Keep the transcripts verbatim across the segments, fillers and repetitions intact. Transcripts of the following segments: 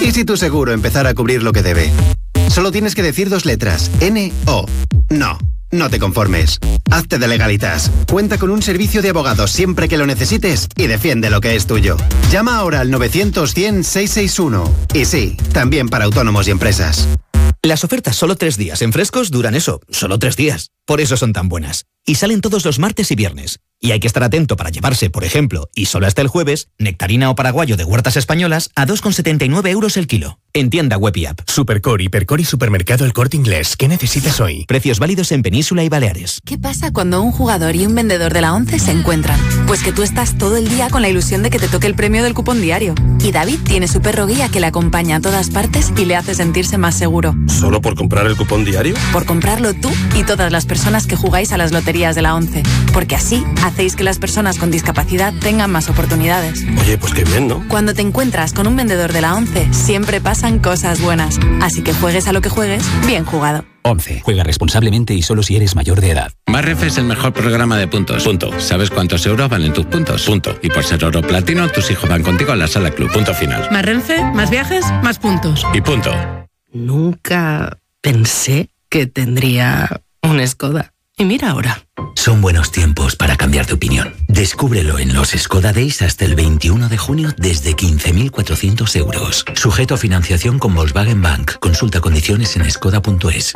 ¿Y si tu seguro empezara a cubrir lo que debe? Solo tienes que decir dos letras, N O. No, no te conformes. Hazte de Legalitas. Cuenta con un servicio de abogados siempre que lo necesites y defiende lo que es tuyo. Llama ahora al novecientos cien seiscientos sesenta y uno. Y sí, también para autónomos y empresas. Las ofertas solo tres días en Frescos duran eso, solo tres días. Por eso son tan buenas. Y salen todos los martes y viernes. Y hay que estar atento para llevarse, por ejemplo, y solo hasta el jueves, nectarina o paraguayo de huertas españolas a dos con setenta y nueve euros el kilo. En tienda web y app. Supercore, Hipercore y Supermercado El Corte Inglés. ¿Qué necesitas hoy? Precios válidos en Península y Baleares. ¿Qué pasa cuando un jugador y un vendedor de la ONCE se encuentran? Pues que tú estás todo el día con la ilusión de que te toque el premio del cupón diario. Y David tiene su perro guía que le acompaña a todas partes y le hace sentirse más seguro. ¿Solo por comprar el cupón diario? Por comprarlo tú y todas las personas que jugáis a las loterías de la ONCE. Porque así hacéis que las personas con discapacidad tengan más oportunidades. Oye, pues qué bien, ¿no? Cuando te encuentras con un vendedor de la ONCE, siempre pasan cosas buenas. Así que juegues a lo que juegues, bien jugado. ONCE. Juega responsablemente y solo si eres mayor de edad. MásRenfe es el mejor programa de puntos. Punto. ¿Sabes cuántos euros valen tus puntos? Punto. Y por ser oro platino, tus hijos van contigo a la sala club. Punto final. MásRenfe, más viajes, más puntos. Y punto. Nunca pensé que tendría un Skoda. Y mira ahora. Son buenos tiempos para cambiar de opinión. Descúbrelo en los Skoda Days hasta el veintiuno de junio desde quince mil cuatrocientos euros. Sujeto a financiación con Volkswagen Bank. Consulta condiciones en skoda punto es.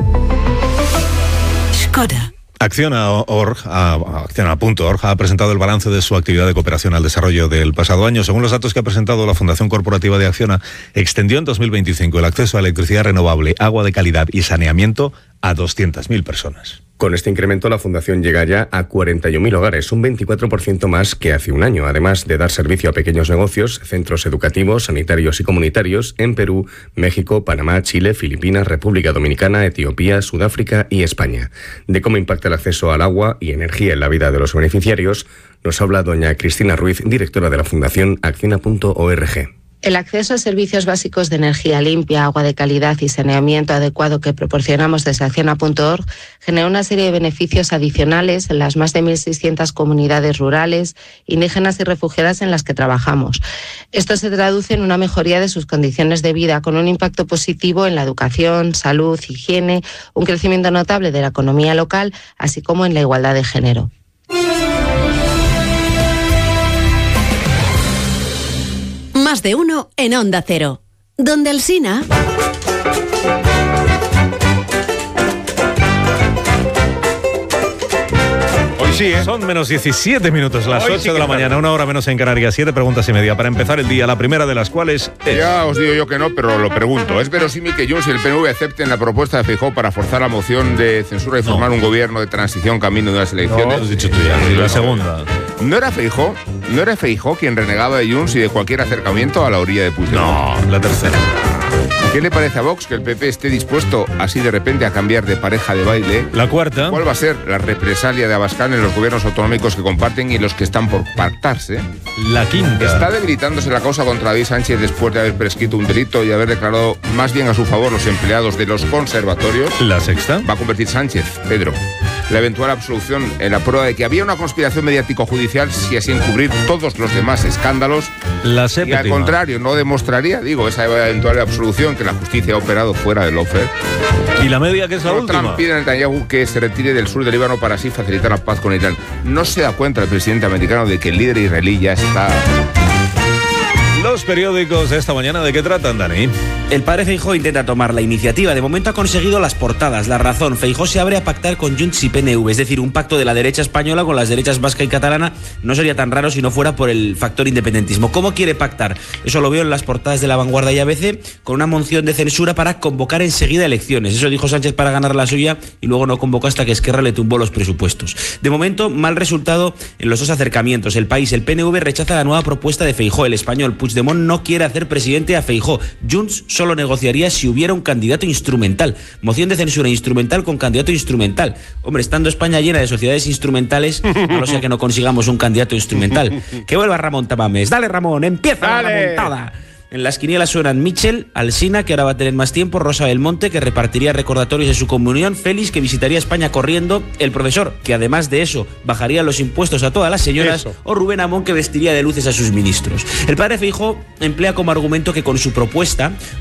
Skoda. Acciona.org, Acciona.org ha presentado el balance de su actividad de cooperación al desarrollo del pasado año. Según los datos que ha presentado la Fundación Corporativa de Acciona, extendió en dos mil veinticinco el acceso a electricidad renovable, agua de calidad y saneamiento a doscientas mil personas. Con este incremento, la Fundación llega ya a cuarenta y un mil hogares, un veinticuatro por ciento más que hace un año, además de dar servicio a pequeños negocios, centros educativos, sanitarios y comunitarios en Perú, México, Panamá, Chile, Filipinas, República Dominicana, Etiopía, Sudáfrica y España. De cómo impacta el acceso al agua y energía en la vida de los beneficiarios, nos habla doña Cristina Ruiz, directora de la Fundación Acciona punto org. El acceso a servicios básicos de energía limpia, agua de calidad y saneamiento adecuado que proporcionamos desde Acciona punto org genera una serie de beneficios adicionales en las más de mil seiscientas comunidades rurales, indígenas y refugiadas en las que trabajamos. Esto se traduce en una mejoría de sus condiciones de vida con un impacto positivo en la educación, salud, higiene, un crecimiento notable de la economía local, así como en la igualdad de género. Más de uno en Onda Cero. Donde Alsina. Hoy sí, ¿eh? Son menos diecisiete minutos, las Hoy ocho sí de la tarde. mañana, una hora menos en Canarias, siete preguntas y media para empezar el día, la primera de las cuales es... Ya os digo yo que no, pero lo pregunto. ¿Es verosímil que Junts y el P N V acepten la propuesta de Feijóo para forzar la moción de censura y formar No. un gobierno de transición camino de las elecciones? No, lo has dicho tú ya, la segunda. ¿No era Feijóo? ¿No era Feijóo quien renegaba de Junts y de cualquier acercamiento a la orilla de Puigdemont? No, la tercera. ¿Qué le parece a Vox que el P P esté dispuesto así de repente a cambiar de pareja de baile? La cuarta. ¿Cuál va a ser la represalia de Abascal en los gobiernos autonómicos que comparten y los que están por pactarse? La quinta. ¿Está debilitándose la causa contra David Sánchez después de haber prescrito un delito y haber declarado más bien a su favor los empleados de los conservatorios? La sexta. Va a convertir Sánchez, Pedro, la eventual absolución en la prueba de que había una conspiración mediático-judicial y así encubrir todos los demás escándalos. La Y séptima. al contrario, no demostraría, digo, esa eventual absolución que la justicia ha operado fuera del lawfare. Y la media, que es la Donald última. Trump pide a Netanyahu que se retire del sur del Líbano para así facilitar la paz con Irán. ¿No se da cuenta el presidente americano de que el líder israelí ya está...? Los periódicos de esta mañana, ¿de qué tratan, Dani? El padre Feijóo intenta tomar la iniciativa. De momento ha conseguido las portadas. La razón, Feijóo se abre a pactar con Junts y P N V. Es decir, un pacto de la derecha española con las derechas vasca y catalana. No sería tan raro si no fuera por el factor independentismo. ¿Cómo quiere pactar? Eso lo veo en las portadas de La Vanguardia y A B C, con una moción de censura para convocar enseguida elecciones. Eso dijo Sánchez para ganar la suya y luego no convocó hasta que Esquerra le tumbó los presupuestos. De momento, mal resultado en los dos acercamientos. El País, el P N V rechaza la nueva propuesta de Feijóo. El Español, Puigdemont no quiere hacer presidente a Feijóo. Junts solo negociaría si hubiera un candidato instrumental. Moción de censura instrumental con candidato instrumental. Hombre, estando España llena de sociedades instrumentales, no lo sea que no consigamos un candidato instrumental. Que vuelva Ramón Tamames. Dale, Ramón, empieza Dale. la remontada. En las quinielas suenan Michel, Alsina, que ahora va a tener más tiempo, Rosa Belmonte, que repartiría recordatorios de su comunión, Félix, que visitaría España corriendo, el profesor, que además de eso bajaría los impuestos a todas las señoras, Eso. o Rubén Amón, que vestiría de luces a sus ministros. El padre Feijóo emplea como argumento que con su propuesta